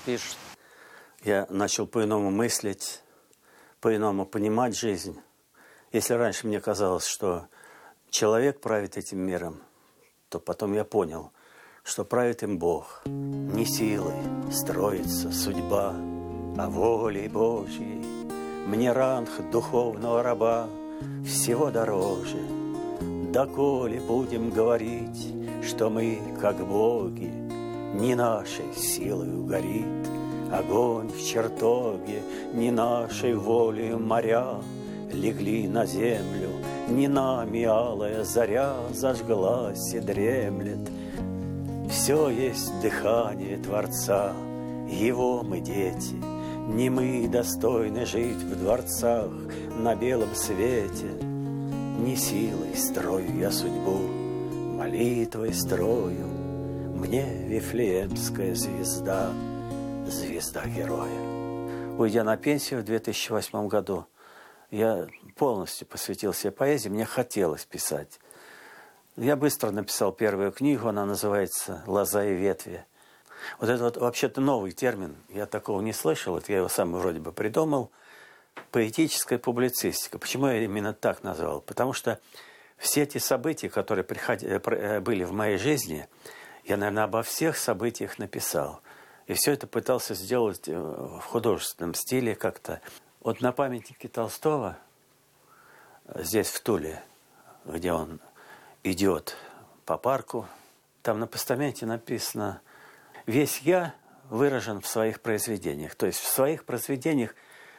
пишет. Я начал по-иному мыслить, по-иному понимать жизнь. Если раньше мне казалось, что человек правит этим миром, то потом я понял, что правит им Бог. Не силой строится судьба, а волей Божьей. Мне ранг духовного раба всего дороже. Доколе будем говорить, что мы, как боги, не нашей силою горит огонь в чертоге, не нашей волею моря легли на землю, не нами алая заря зажглась и дремлет. Все есть дыхание Творца, Его мы дети, не мы достойны жить в дворцах на белом свете. Не силой строю я судьбу, молитвой строю, мне Вифлеемская звезда, звезда героя. Уйдя на пенсию в 2008 году, я полностью посвятил себе поэзии, мне хотелось писать. Я быстро написал первую книгу, она называется «Лоза и ветви». Вот это вот вообще-то новый термин, я такого не слышал, вот я его сам вроде бы придумал. Поэтическая публицистика. Почему я именно так назвал? Потому что все эти события, которые были в моей жизни, я, наверное, обо всех событиях написал. И все это пытался сделать в художественном стиле как-то. Вот на памятнике Толстого, здесь в Туле, где он идет по парку, там на постаменте написано «Весь я выражен в своих произведениях». То есть в своих произведениях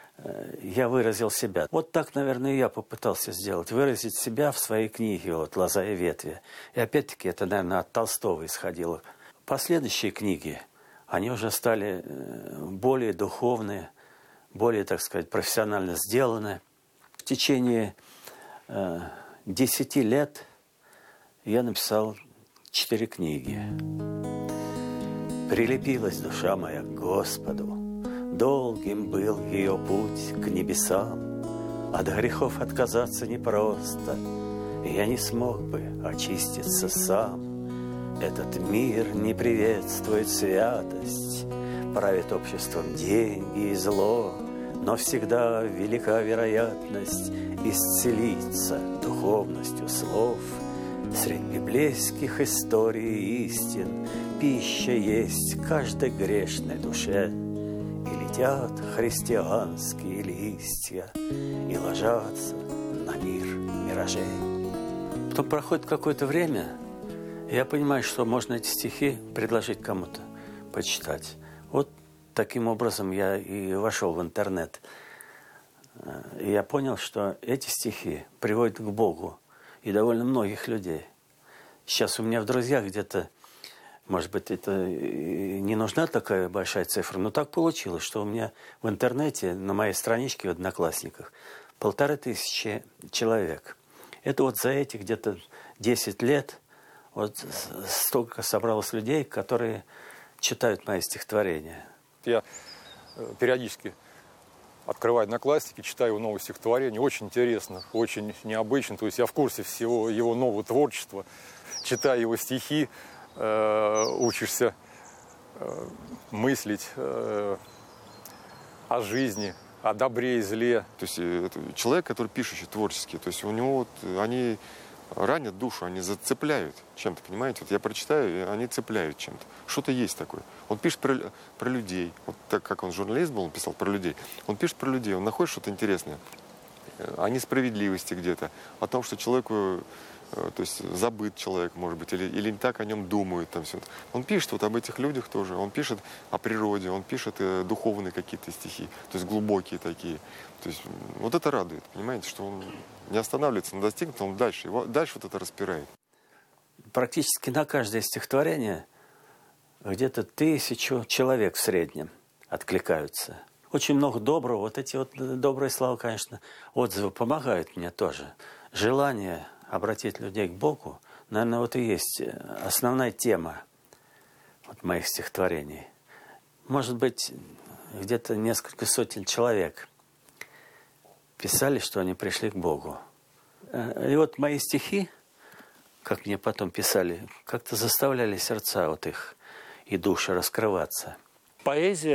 я выразил себя. Вот так, наверное, я попытался сделать. Выразить себя в своей книге вот, «Лоза и ветви». И опять-таки это, наверное, от Толстого исходило. Последующие книги, они уже стали более духовные, более, так сказать, профессионально сделаны. В течение 10 лет я написал 4 книги. «Прилепилась душа моя к Господу, долгим был ее путь к небесам. От грехов отказаться непросто, я не смог бы очиститься сам. Этот мир не приветствует святость, правит обществом деньги и зло, но всегда велика вероятность исцелиться духовностью слов. Средь библейских историй и истин пища есть каждой грешной душе. И летят христианские листья и ложатся на мир миражей». Потом проходит какое-то время, и я понимаю, что можно эти стихи предложить кому-то почитать. Вот таким образом я и вошел в интернет. И я понял, что эти стихи приводят к Богу и довольно многих людей. Сейчас у меня в друзьях где-то, может быть, это не нужна такая большая цифра, но так получилось, что у меня в интернете, на моей страничке в Одноклассниках, 1500 человек. Это вот за эти где-то 10 лет вот столько собралось людей, которые читают мои стихотворения. Я периодически открываю Одноклассники, читаю его новые стихотворения. Очень интересно, очень необычно. То есть я в курсе всего его нового творчества. Читая его стихи, учишься мыслить о жизни, о добре и зле. То есть это человек, который пишущий творчески, то есть у него вот, они ранят душу, они зацепляют чем-то, понимаете? Вот я прочитаю, и они цепляют чем-то. Что-то есть такое. Он пишет про людей. Вот так как он журналист был, он писал про людей. Он пишет про людей, он находит что-то интересное. О несправедливости где-то, о том, что человеку, то есть забыт человек, может быть, или не так о нем думают. Там все. Он пишет вот об этих людях тоже, он пишет о природе, он пишет духовные какие-то стихи, то есть глубокие такие. То есть вот это радует, понимаете, что он не останавливается на достигнутом, он дальше, его дальше вот это распирает. Практически на каждое стихотворение где-то 1000 человек в среднем откликаются. Очень много доброго. Вот эти вот добрые слова, конечно, отзывы помогают мне тоже. Желание обратить людей к Богу, наверное, вот и есть основная тема вот моих стихотворений. Может быть, где-то несколько сотен человек писали, что они пришли к Богу. И вот мои стихи, как мне потом писали, как-то заставляли сердца вот их и души раскрываться. Поэзия